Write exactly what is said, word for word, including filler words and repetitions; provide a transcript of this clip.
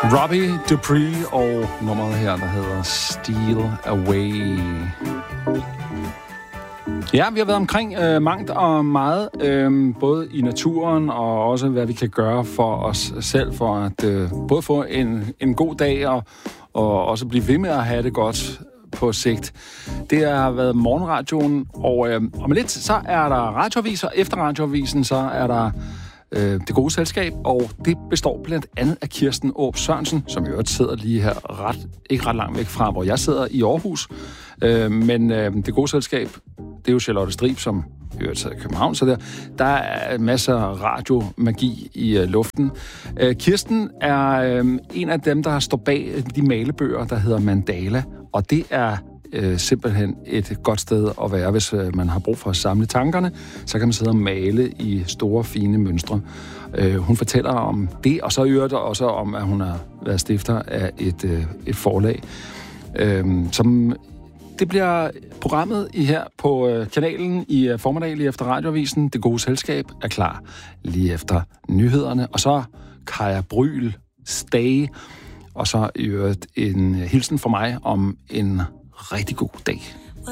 Robbie Dupree og nummeret her, der hedder Steal Away. Ja, vi har været omkring øh, mangt og meget, øh, både i naturen og også hvad vi kan gøre for os selv, for at øh, både få en, en god dag og, og også blive ved med at have det godt på sigt. Det har været morgenradioen, og øh, om lidt så er der radioavis, og efter radioavisen så er der øh, Det Gode Selskab, og det består blandt andet af Kirsten Åb Sørensen, som jo sidder lige her ret, ikke ret langt væk fra, hvor jeg sidder i Aarhus. Øh, men øh, Det Gode Selskab, det er jo Charlotte Strib, som hører til København, så der, der er masser af radiomagi i øh, luften. Øh, Kirsten er øh, en af dem, der står bag de malebøger, der hedder Mandala, og det er øh, simpelthen et godt sted at være, hvis øh, man har brug for at samle tankerne. Så kan man sidde og male i store, fine mønstre. Øh, hun fortæller om det, og så øger der også om, at hun har været stifter af et, øh, et forlag, øh, som... Det bliver programmet i her på øh, kanalen i øh, formiddag lige efter radioavisen. Det Gode Selskab er klar lige efter nyhederne. Og så Kaja Bryl, Stay. Og så i øvrigt en hilsen fra mig om en rigtig god dag.